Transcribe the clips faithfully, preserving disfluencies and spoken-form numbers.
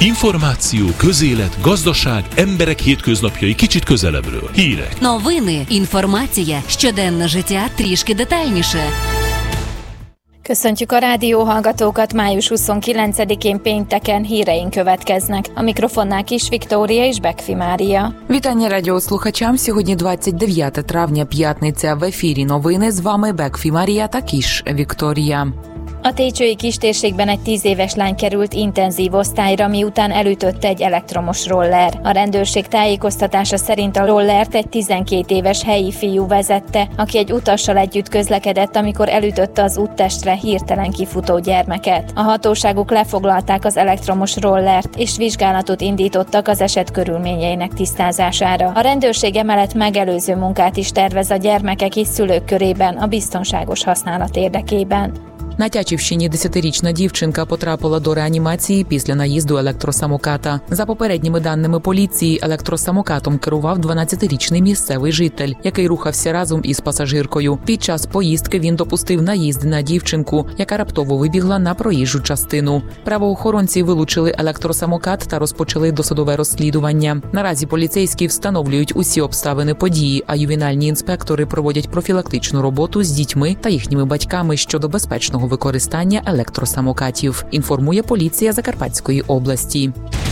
Információ, közélet, gazdaság, emberek hétköznapjai kicsit közelebbről. Hírek. Новини, інформація, щоденне життя трішки детальніше. Köszöntjük a rádióhallgatókat, május huszonkilencedikén pénteken híreink következnek. A mikrofonnál Kis Viktória és Bekfi Mária. Вітання радіослухачам. Сьогодні двадцять дев'яте травня, п'ятниця. В ефірі новини. З вами Бекфі Марія та Кіш Вікторія. A técsői kistérségben egy tíz éves lány került intenzív osztályra, miután elütötte egy elektromos roller. A rendőrség tájékoztatása szerint a rollert egy tizenkét éves helyi fiú vezette, aki egy utassal együtt közlekedett, amikor elütötte az úttestre hirtelen kifutó gyermeket. A hatóságok lefoglalták az elektromos rollert, és vizsgálatot indítottak az eset körülményeinek tisztázására. A rendőrség emellett megelőző munkát is tervez a gyermekek és szülők körében a biztonságos használat érdekében. На Тячівщині десятирічна дівчинка потрапила до реанімації після наїзду електросамоката. За попередніми даними поліції, електросамокатом керував дванадцятирічний місцевий житель, який рухався разом із пасажиркою. Під час поїздки він допустив наїзд на дівчинку, яка раптово вибігла на проїжджу частину. Правоохоронці вилучили електросамокат та розпочали досудове розслідування. Наразі поліцейські встановлюють усі обставини події, а ювенальні інспектори проводять профілактичну роботу з дітьми та їхніми батьками щодо безпечного використання електросамокатів, інформує поліція Закарпатської області.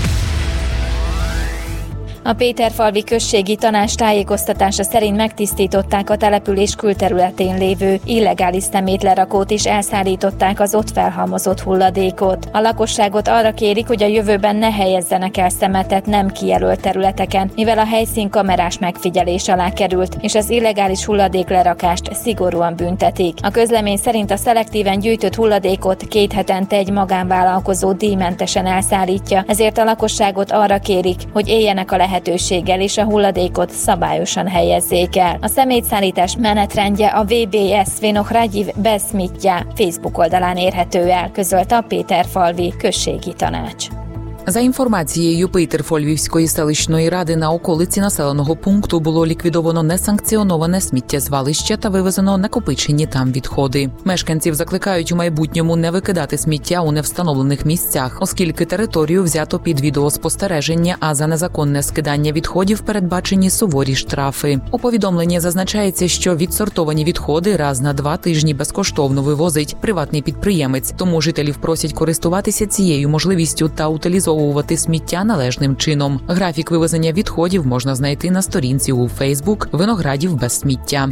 A Péterfalvi községi tanács tájékoztatása szerint megtisztították a település külterületén lévő illegális szemétlerakót és elszállították az ott felhalmozott hulladékot. A lakosságot arra kérik, hogy a jövőben ne helyezzenek el szemetet nem kijelölt területeken, mivel a helyszín kamerás megfigyelés alá került, és az illegális hulladéklerakást szigorúan büntetik. A közlemény szerint a szelektíven gyűjtött hulladékot két hetente egy magánvállalkozó díjmentesen elszállítja, ezért a lakosságot arra kérik, hogy éljenek a lehetőséggel és a hulladékot szabályosan helyezzék el. A szemétszállítás menetrendje a vé bé es Vinohradiv bez smíttya Facebook oldalán érhető el, közölte a Péterfalvi községi tanács. За інформацією Петерфольвівської селищної ради, на околиці населеного пункту було ліквідовано несанкціоноване сміттєзвалище та вивезено накопичені там відходи. Мешканців закликають у майбутньому не викидати сміття у невстановлених місцях, оскільки територію взято під відеоспостереження, а за незаконне скидання відходів передбачені суворі штрафи. У повідомленні зазначається, що відсортовані відходи раз на два тижні безкоштовно вивозить приватний підприємець, тому жителів просять користуватися цією можливістю та утилізовувати сміття належним чином. Графік вивезення відходів можна знайти на сторінці у Facebook «Виноградів без сміття».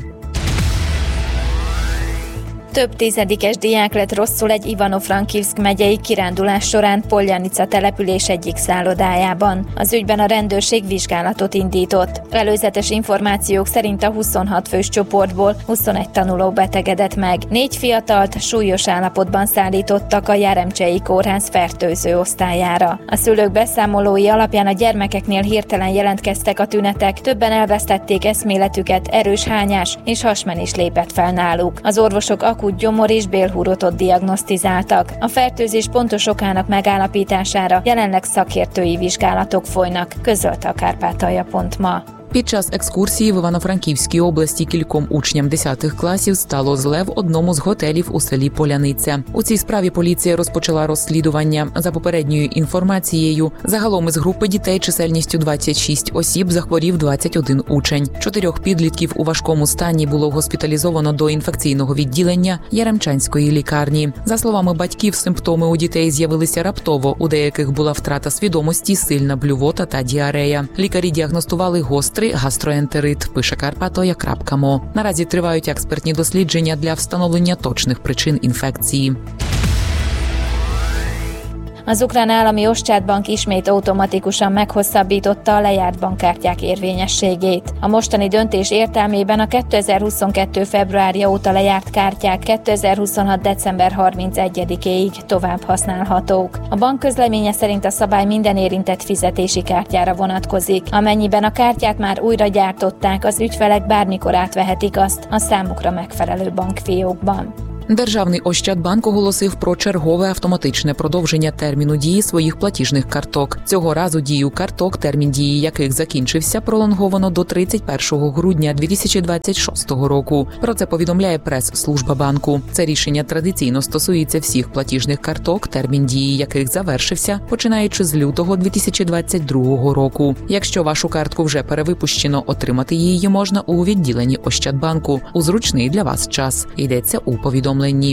Több tizedikes diák lett rosszul egy Ivano-Frankivsk megyei kirándulás során Poljanica település egyik szállodájában. Az ügyben a rendőrség vizsgálatot indított. Előzetes információk szerint a huszonhat fős csoportból huszonegy tanuló betegedett meg. Négy fiatalt súlyos állapotban szállítottak a Jaremcsei kórház fertőző osztályára. A szülők beszámolói alapján a gyermekeknél hirtelen jelentkeztek a tünetek, többen elvesztették eszméletüket, erős hányás és hasmenés lépett fel náluk. Az orvosok akut gyomor- és bélhurrotot diagnosztizáltak. A fertőzés pontos okának megállapítására jelenleg szakértői vizsgálatok folynak, közölte a Kárpátalja pont ma. Під час екскурсії в Івано-Франківській області кільком учням десятих класів стало зле в одному з готелів у селі Поляниця. У цій справі поліція розпочала розслідування. За попередньою інформацією, загалом із групи дітей чисельністю двадцять шість осіб захворів двадцять один учень. Чотирьох підлітків у важкому стані було госпіталізовано до інфекційного відділення Яремчанської лікарні. За словами батьків, симптоми у дітей з'явилися раптово. У деяких була втрата свідомості, сильна блювота та діарея. Лікарі діагностували гострий гастроентерит, пише Карпатоя крапка мо. Наразі тривають експертні дослідження для встановлення точних причин інфекції. Az ukrán állami Oszcsát-bank ismét automatikusan meghosszabbította a lejárt bankkártyák érvényességét. A mostani döntés értelmében a kétezer-huszonkettő februárja óta lejárt kártyák kétezer-huszonhat december harmincegyedikéig tovább használhatók. A bank közleménye szerint a szabály minden érintett fizetési kártyára vonatkozik. Amennyiben a kártyát már újra gyártották, az ügyfelek bármikor átvehetik azt a számukra megfelelő bankfiókban. Державний Ощадбанк оголосив про чергове автоматичне продовження терміну дії своїх платіжних карток. Цього разу дію карток, термін дії яких закінчився, пролонговано до тридцять першого грудня дві тисячі двадцять шостого року. Про це повідомляє прес-служба банку. Це рішення традиційно стосується всіх платіжних карток, термін дії яких завершився, починаючи з лютого дві тисячі двадцять другого року. Якщо вашу картку вже перевипущено, отримати її можна у відділенні Ощадбанку у зручний для вас час. Йдеться у повідомленні.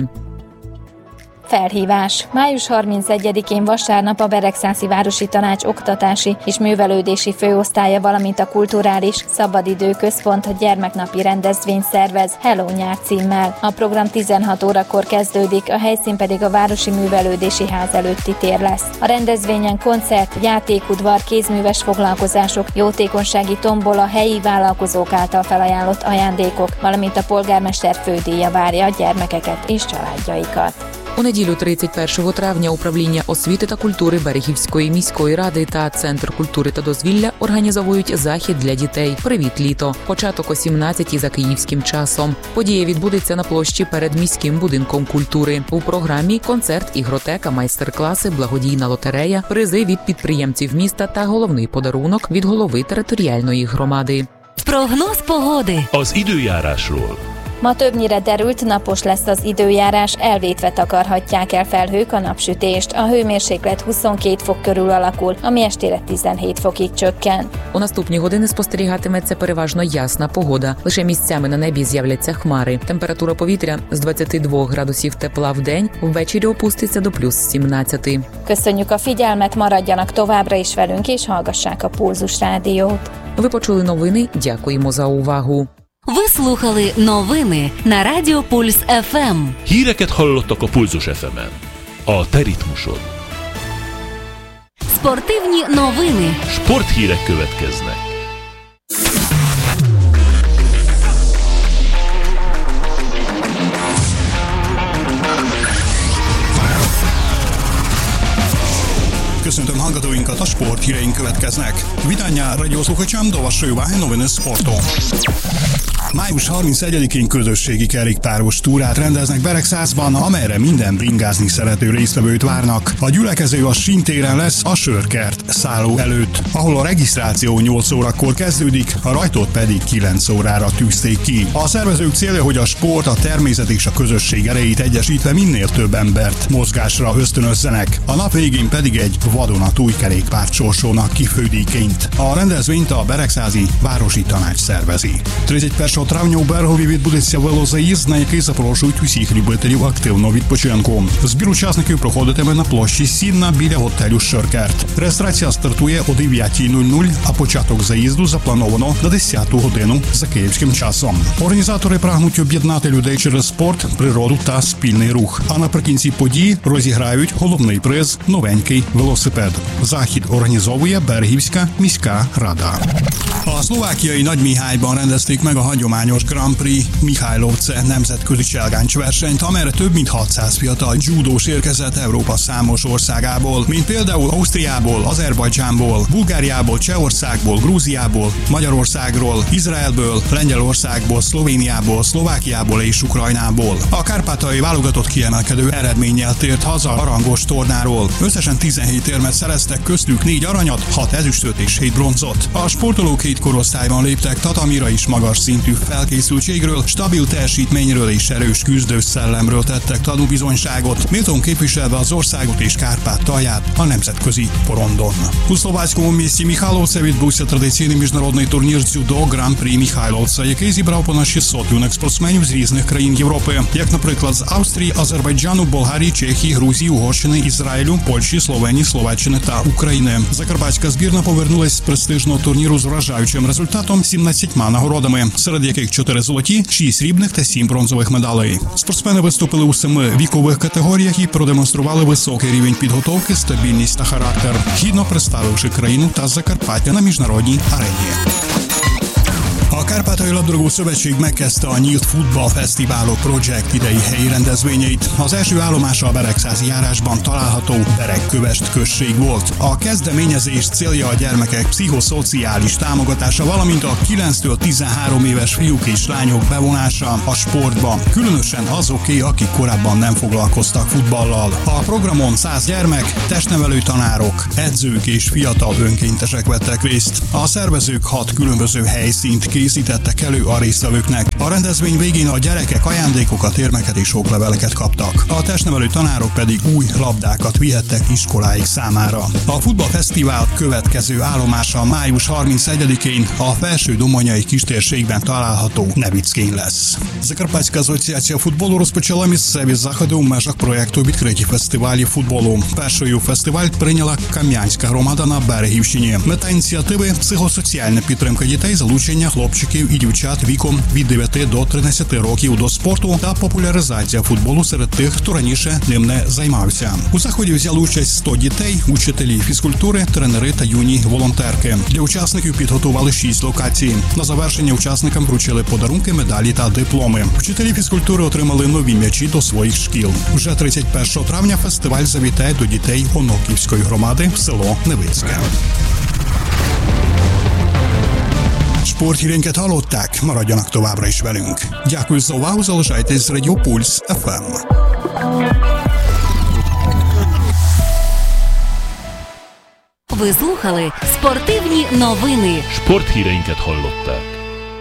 Felhívás. május harmincegyedikén vasárnap a Beregszászi Városi Tanács oktatási és művelődési főosztálya, valamint a Kulturális Szabadidő Központ gyermeknapi rendezvényt szervez Hello Nyár címmel. A program tizenhat órakor kezdődik, a helyszín pedig a Városi Művelődési Ház előtti tér lesz. A rendezvényen koncert, játékudvar, kézműves foglalkozások, jótékonysági tombola, helyi vállalkozók által felajánlott ajándékok, valamint a polgármester fődíja várja a gyermekeket és családjaikat. У неділю тридцять першого травня управління освіти та культури Берегівської міської ради та Центр культури та дозвілля організовують захід для дітей «Привіт, літо». Початок о сімнадцятій за київським часом. Подія відбудеться на площі перед міським будинком культури. У програмі концерт, ігротека, майстер-класи, благодійна лотерея, призи від підприємців міста та головний подарунок від голови територіальної громади. Прогноз pogody. Az időjárásról. Ma többnyire derült, napos lesz az időjárás, elvétve takarhatják el felhők a napsütést. A hőmérséklet huszonkét fok körül alakul, ami estére tizenhét fokig csökken. У наступні години спостерігатиметься переважно ясна погода. Лише місцями на небі з'являться хмари. Температура повітря з двадцяти двох градусів тепла в день, ввечері опуститься до плюс сімнадцяти. Köszönjük a figyelmet, maradjanak továbbra is velünk és hallgassák a Pulzus Rádiót. Ви почули новини, дякуємо за увагу. Ви слухали новини на Радіо Пульс еф ем. Híreket hallottak a Pulzus еф ем-en. A te ritmusod. Спортивні новини. Sporthírek következnek. Köszöntöm hallgatóinkat, a sporthíreink következnek. Witania radiosłuchaczom do waszej uwagi nowiny sportu. május harmincegyedikén közösségi kerékpáros túrát rendeznek Beregszászban, amelyre minden bringázni szerető résztvevőt várnak. A gyülekező a Sintéren lesz, a Sörkert szálló előtt, ahol a regisztráció nyolc órakor kezdődik, a rajtot pedig kilenc órára tűzték ki. A szervezők célja, hogy a sport, a természet és a közösség erejét egyesítve minél több embert mozgásra ösztönözzenek. A nap végén pedig egy vadonatúj kerékpárt sorsolnak ki fődíjként. A rendezvényt a Beregszázi Városi Tanács szervezi. тридцять першого травня у Берегові відбудеться велозаїзд, на який запрошують усіх любителів активного відпочинку. Збір учасників проходитиме на площі Сінна біля готелю Шеркерт. Реєстрація стартує о дев'ятій нуль нуль, а початок заїзду заплановано на десяту годину за київським часом. Організатори прагнуть об'єднати людей через спорт, природу та спільний рух. А наприкінці події розіграють головний приз – новенький велосипед. Захід організовує Берегівська міська рада. A szlovákiai Nagymihályban rendezték meg a hagyományos Grand Prix Mihálylovce nemzetközi cselgáncsversenyt, amelyre több mint hatszáz fiatal judós érkezett Európa számos országából, mint például Ausztriából, Azerbajdzsánból, Bulgáriából, Csehországból, Grúziából, Magyarországról, Izraelből, Lengyelországból, Szlovéniából, Szlovákiából és Ukrajnából. A kárpátaljai válogatott kiemelkedő eredménnyel tért haza a rangos tornáról. Összesen tizenhét érmet szereztek, köztük négy aranyat, hat ezüstöt és hét bronzot. A sportolók hét korosztályban léptek tatamira is, magas szintű felkészültségről, stabil teljesítményről és erős küzdő szellemről tettek tanúbizonyságot, méltón képviselve az országot és Kárpát-talját a nemzetközi porondon. У словацькому місті Михайловце відбувся традиційний міжнародний турнір дзюдо Гран-прі Михайловце, який зібрав понад шістсот юних спортсменів з різних країн Європи, як, наприклад, з Австрії, Азербайджану, Болгарії, Чехії, Грузії, Угорщини, Ізраїлю, Польщі, Словенії, Словаччини та України. Закарпатська збірна повернулась з престижного турніру з вражаючим результатом сімнадцятьма нагородами, серед яких чотири золоті, шість срібних та сім бронзових медалей. Спортсмени виступили у семи вікових категоріях і продемонстрували високий рівень підготовки, стабільність та характер, гідно представивши країну та Закарпаття на міжнародній арені. A Kárpátaljai Labdarúgó Szövetség megkezdte a Nyílt Futballfesztiválok Project idei helyi rendezvényeit. Az első állomása a Beregszázi járásban található Beregkövesd község volt. A kezdeményezés célja a gyermekek pszichoszociális támogatása, valamint a kilenctől tizenhárom éves fiúk és lányok bevonása a sportba, különösen azoké, akik korábban nem foglalkoztak futballal. A programon száz gyermek, testnevelő tanárok, edzők és fiatal önkéntesek vettek részt. A szervezők hat különböző helyszínt készítettek elő a résztvevőknek. A rendezvény végén a gyerekek ajándékokat, érmeket és okleveleket kaptak. A testnevelő tanárok pedig új labdákat vihettek iskoláik számára. A futballfesztivál következő állomása május harmincegyedikén a Felső-Domonyai kistérségben található Nevickén lesz. Закарпатська асоціація футболу розпочала місцеві заходи у межах проєкту «Відкриті фестивалі футболу». Першою фестиваль прийняла Кам'янська громада на Берегівщині. Мета ініціативи – психосоціальна підтримка дітей, залучення хлопчиків і дівчат віком від дев'яти до тринадцяти років до спорту та популяризація футболу серед тих, хто раніше ним не займався. У заході взяли участь сто дітей, учителі фізкультури, тренери та юні волонтерки. Для учасників підготували шість локацій. На завершення учасникам вручили подарунки, медалі та дипломи. Вчителі фізкультури отримали нові м'ячі до своїх шкіл. Вже тридцять першого travня фестиваль завітає до дітей Оноківської громади в село Невицьке. Sporthírénket hallották, maradjanak továbbra is velünk. Дякую за увагу, залишайтесь з Радіо Пульс еф ем. Ви слухали спортивні новини. Sporthíreinket hallották.